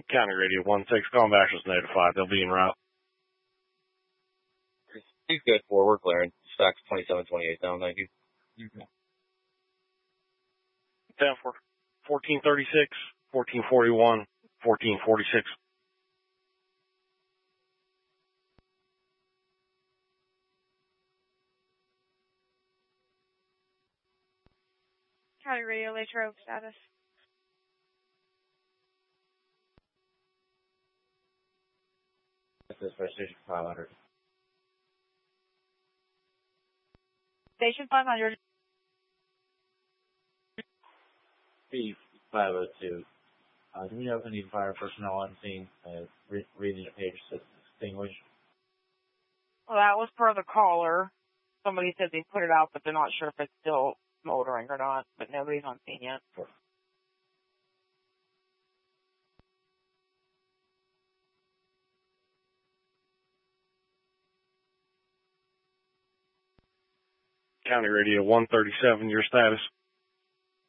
County Radio 1-6, calling back was notified. They'll be en route. He's good for. We're clearing. Stocks 2728 down. Thank you. Down for 1436, 1441, 1446. County Radio, Latrobe status. This is for Station 500. Station 500. B502. Do we have any fire personnel on scene? Reading the page says extinguished. Well, that was per the caller. Somebody said they put it out, but they're not sure if it's still smoldering or not. But nobody's on scene yet. County Radio 137, your status.